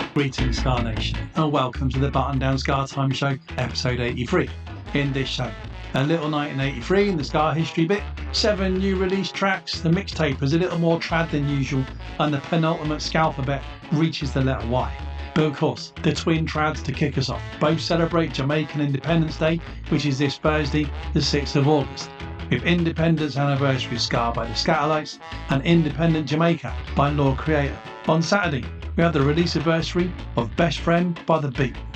Greetings, Ska Nation, and welcome to the Button Down Ska Time Show, episode 83. In this show, a little 1983 in the ska history bit, 7 new release tracks, the mixtape is a little more trad than usual, and the penultimate scalphabet reaches the letter Y. But of course, the twin trads to kick us off both celebrate Jamaican Independence Day, which is this Thursday, the 6th of August, with Independence Anniversary Ska by the Skatalites and Independent Jamaica by Lord Creator. On Saturday, we have the release anniversary of Best Friend by The Beat.